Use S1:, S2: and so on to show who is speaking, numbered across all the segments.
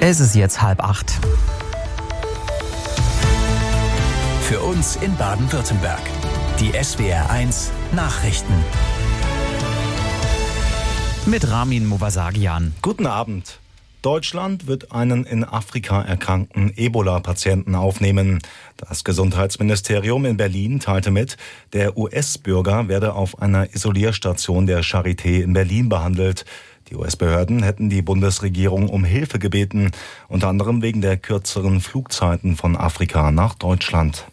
S1: Es ist jetzt 7:30.
S2: Für uns in Baden-Württemberg. Die SWR1 Nachrichten.
S1: Mit Ramin Movasagian.
S3: Guten Abend. Deutschland wird einen in Afrika erkrankten Ebola-Patienten aufnehmen. Das Gesundheitsministerium in Berlin teilte mit, der US-Bürger werde auf einer Isolierstation der Charité in Berlin behandelt. Die US-Behörden hätten die Bundesregierung um Hilfe gebeten, unter anderem wegen der kürzeren Flugzeiten von Afrika nach Deutschland.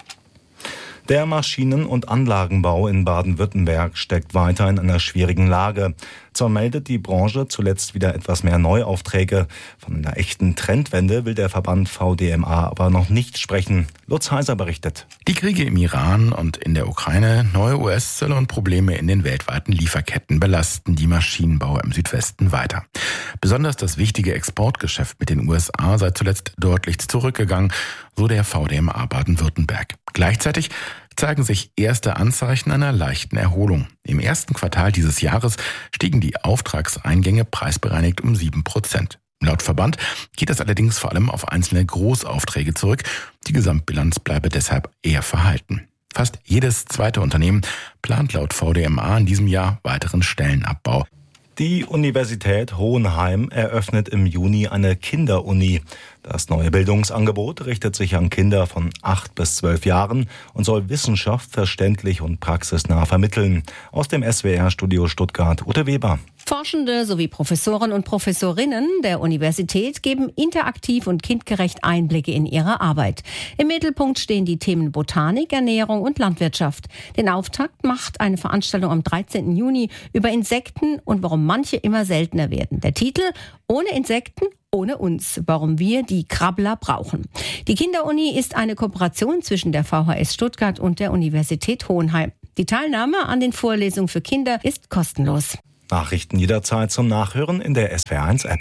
S3: Der Maschinen- und Anlagenbau in Baden-Württemberg steckt weiter in einer schwierigen Lage. Zwar meldet die Branche zuletzt wieder etwas mehr Neuaufträge. Von einer echten Trendwende will der Verband VDMA aber noch nicht sprechen. Lutz Heiser berichtet.
S4: Die Kriege im Iran und in der Ukraine, neue US-Zölle und Probleme in den weltweiten Lieferketten belasten die Maschinenbauer im Südwesten weiter. Besonders das wichtige Exportgeschäft mit den USA sei zuletzt deutlich zurückgegangen, so der VDMA Baden-Württemberg. Gleichzeitig zeigen sich erste Anzeichen einer leichten Erholung. Im ersten Quartal dieses Jahres stiegen die Auftragseingänge preisbereinigt um 7%. Laut Verband geht das allerdings vor allem auf einzelne Großaufträge zurück. Die Gesamtbilanz bleibe deshalb eher verhalten. Fast jedes zweite Unternehmen plant laut VDMA in diesem Jahr weiteren Stellenabbau.
S3: Die Universität Hohenheim eröffnet im Juni eine Kinderuni. Das neue Bildungsangebot richtet sich an Kinder von 8 bis 12 Jahren und soll Wissenschaft verständlich und praxisnah vermitteln. Aus dem SWR-Studio Stuttgart, Ute Weber.
S5: Forschende sowie Professoren und Professorinnen der Universität geben interaktiv und kindgerecht Einblicke in ihre Arbeit. Im Mittelpunkt stehen die Themen Botanik, Ernährung und Landwirtschaft. Den Auftakt macht eine Veranstaltung am 13. Juni über Insekten und warum manche immer seltener werden. Der Titel: Ohne Insekten, ohne uns, warum wir die Krabbler brauchen. Die Kinderuni ist eine Kooperation zwischen der VHS Stuttgart und der Universität Hohenheim. Die Teilnahme an den Vorlesungen für Kinder ist kostenlos.
S3: Nachrichten jederzeit zum Nachhören in der SWR1-App.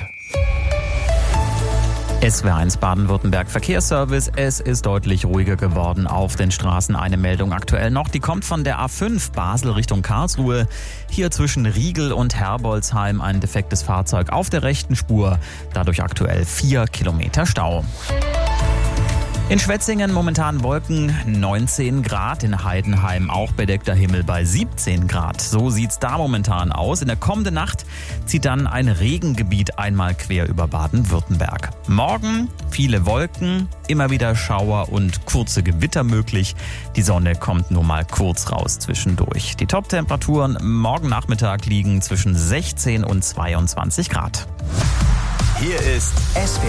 S1: SWR1 Baden-Württemberg Verkehrsservice. Es ist deutlich ruhiger geworden auf den Straßen. Eine Meldung aktuell noch, die kommt von der A5 Basel Richtung Karlsruhe. Hier zwischen Riegel und Herbolzheim ein defektes Fahrzeug auf der rechten Spur. Dadurch aktuell 4 Kilometer Stau. In Schwetzingen momentan Wolken, 19 Grad, in Heidenheim auch bedeckter Himmel bei 17 Grad. So sieht's da momentan aus. In der kommenden Nacht zieht dann ein Regengebiet einmal quer über Baden-Württemberg. Morgen viele Wolken, immer wieder Schauer und kurze Gewitter möglich. Die Sonne kommt nur mal kurz raus zwischendurch. Die Top-Temperaturen morgen Nachmittag liegen zwischen 16 und 22 Grad.
S2: Hier ist SWR.